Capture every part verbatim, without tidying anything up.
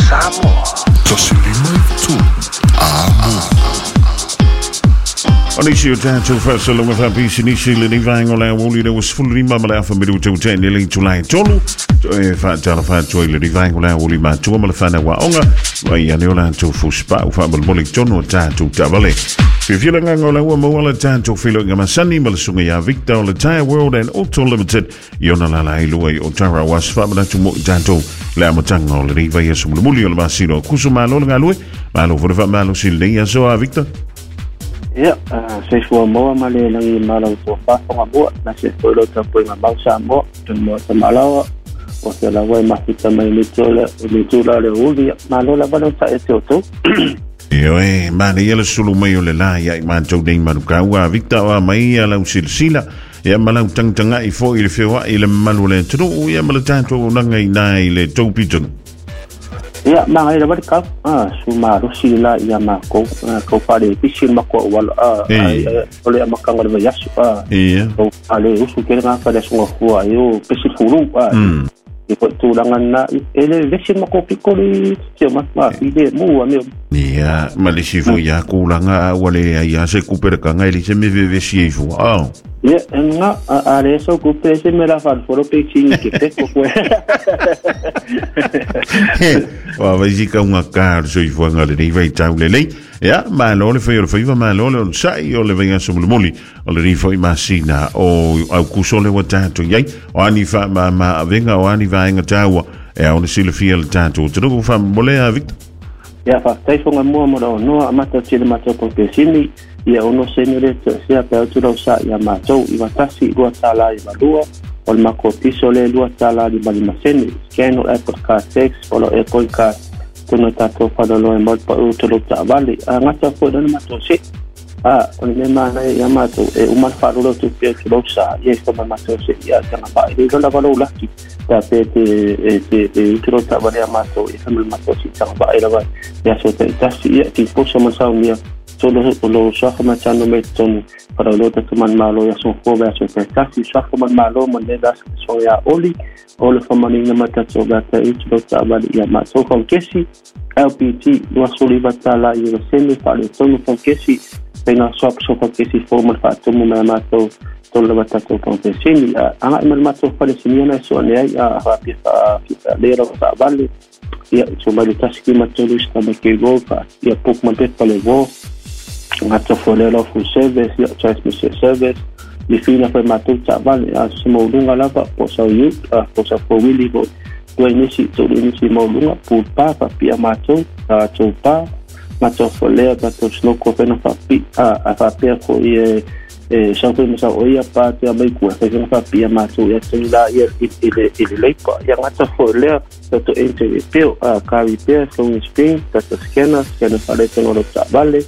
Samoa. Tosilima tu. Amo. Onisio tātou whasalunga whapisi nisi le ni vaenga lea wuli le was fully mama lea whamiru tau tēne le tulai tolu. E whaatala whaatoi le ni vaenga lea wuli mātua ma le whana wa onga. Wai ane o lātou fuspa u whamalmoli tono tātou tawale. Whiwhila ngā la ua mawala tātou whilo ngā masani ma le sunga ia Victor o le Tire World and Auto Limited. Iona la la ilua i o Tara was whamanatu mo tātou le amatanga o le riva ia sumulumuli o le masiro. Kusu malo ngā lue. Malo wharewa malo sili ia soa Victor. Ya, saya semua mau malah lagi malam tu apa pengabuat nasi polo campur dengan bangsa mau cuma semalau, waktu lawan masih sama ini cula ini cula le uli malu lah baru saya tu tu. Yo eh, mana ia le sulu mai o le la ia i mantou nei manukau a Victor wa mai ia lau silsila ia malau tang tanga i fo i le fewa i le malu le tunu ia malau tātou nanga i nai le taupitunu. Ya, mga ila balik ka, ah, sumaro sila iya mako, kau pare pisin mako wala, ah, oleh makang wala yasu, ah, kau pare usu kira nga kada sunga kuwa, yo pisin furu, ah, ikut tulangan na, ele pisin mako pikoli, siya mas ma, ide mo, amiyo. Iya, malisifu ya kulanga wale ya se kuper ka ngai li se me veve sifu, ah. Ya, nga, are so kupe se me la fan foro pisin ke te ko. Wa vai zika unga kar so i fuanga le nei vai tau le lei. Ya, ma lo le fai o le fai ma lo le sai o le venga so muli o le rifo i masina o au kuso le watato yai o ani fa ma ma venga o ani va inga taua e o le sile fia le tato tu fa mole a Victor. Ya, fa tai fonga mo mo no amata tele mato ko pesini ia ono senere sia pe tu lo sa ya mato i watasi lua tala i malua o le mako piso le lua tala di bali masene scan o Apple Car six o lo Apple Car kuna tato padalo e molpa o tolo tabali ngata fo dana mato se ah o le mana ya mato e umar farulo tu pe tu lo sa ye sto mato se ya tanga pa i lo la valo la ki ta pe te te te tu lo tabali mato e kamel mato si tanga ba ila ba ya so te tasi ya ti poso ma sa mia solo lo saka machano meton para lo te man malo ya so fo ba so te tasi saka man malo man le das so ya oli o le famani na mata so ga te i tu lo tabali ya mato con kesi L P T do soli batala i le semi pa le tono con kesi tenga so so con kesi forma fa to mo ma mato to le batato con kesi anga mal mato fa le siniana so ne ya ha pi fa le ro sa vale ya so ma le taski mato lo sta ba ke go fa ya pok ma pet pa le go ngato folelo fu service ya transmission service mi fina per mato ta vale a smo lunga la pa po sa yu a po sa po wili go do inisi to inisi mo lunga pu pa pa pia mato a to pa mato folelo ta to sno ko pena pa pi a a pa pia ko e e sa ko mi sa o ia pa te mai ku fa que pa pia mato ya to la ya ile ile le pa ya ngato folelo to ente pio a ka vi pia so un spin ta to scanner scanner pa le to no ta vale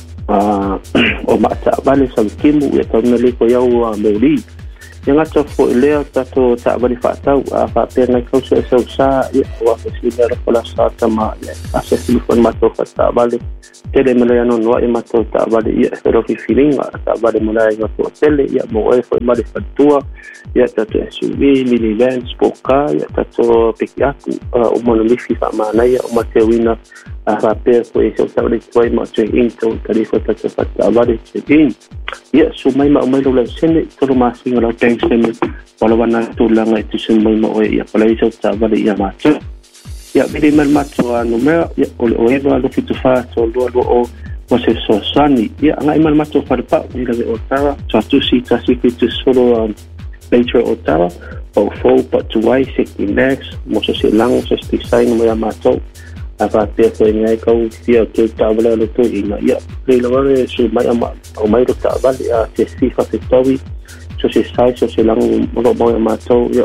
Uh, o mata vale sa kimu ya tona le ko yau a meri yang ato fo le tato ta vale fa tau a fa pena ko se so sa ya wa se le ko la sa tama ya ase si ko mato fa ta vale tele me ya no no e mato ta vale ya pero fi feeling ta vale mo la ya to tele ya mo e fo ma de fatua ya tato S U V minivan spoka ya tato pikiaku o mo le fi fa mana ya o mate wina a rapper foi se o le foi ma che into tari fa ta fa ta vale che in ya su mai ma mai lo la sene to ma singa la tension wala wana tu la ngai tu su mai ma o ya pala se ta vale ya ma che ya bidi mal ma to no me ya o o e lo fitu fa so lo lo o o se so sani ya ngai mal ma to fa pa ni la o ta so tu si ta si fitu solo later o ta o fo pa tu wai sixty next mo so se lang so sti sai no ya ma to apa pia ko ngai ko fia ke ta bala lo to ina ya le lo re su mai ama o mai ro ta bala ya se si fa se tobi so se sai so se lang mo mo ma to ya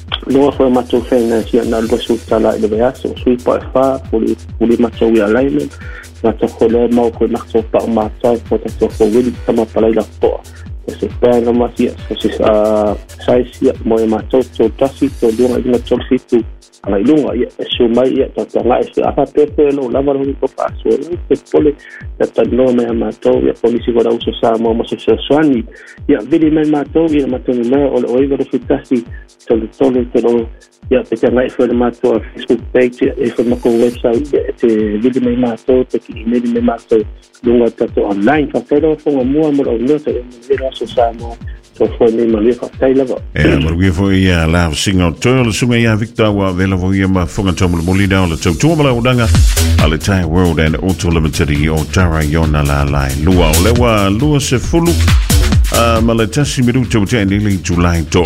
lo fo ma to fe na si na lo su ta la de ya so sui pa fa puli puli ma to ya alignment na to ko le mo ko na so pa ma to ko ta so ko wi ta ma pala la po se pēna masia se saisia mo e mātou tō tasi tō lunga inga tō fitu ngai lunga ia e sumai ia tō tanga e se apa pepe lo lava rungi ko pāsua te pole ia tano me a mātou ia polisi ko rausa sa mo mo se suani ia vili mai mātou ia mātou ni mea o le oiga ro fitasi tō le tōle te ro ia pe tanga e whare mātou a Facebook page ia e whare mako website ia te vili mai mātou te ki imeri mai mātou lunga tato online whakero whonga mua mora o nota e mwere aso sa mo to foi ni mali ka taila va e ma we foi ia la singa tole sunga ia Victor wa vela vo ia ma fonga tomo molina o to to mala udanga ale tai world and auto limited o tara yona la lai lua o le wa lua se fulu a ma le tasi miru to tene le July to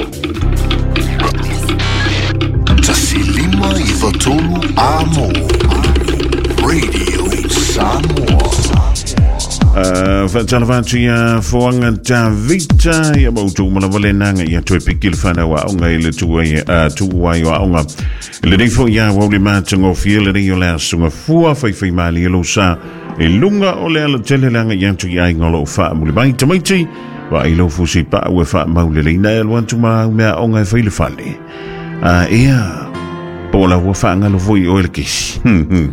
tasi lima i fatolu amo Radio Samoa. Uh, Fatalvati ya foanga Davita ya bautu malawale nanga ya tue pikil fana wa onga ile tuwa ya tuwa ya onga ile rifo ya wawli matango fiele rio lea sunga fua fai fai mali ilo sa ilunga ole ala tele langa ya tu ya ingolo ufa mulibai tamaiti wa ilo fusi pa uwe fa maulele ina elwantu ma umea onga fai le fale uh, ea pola wafa ngalo voi oile kisi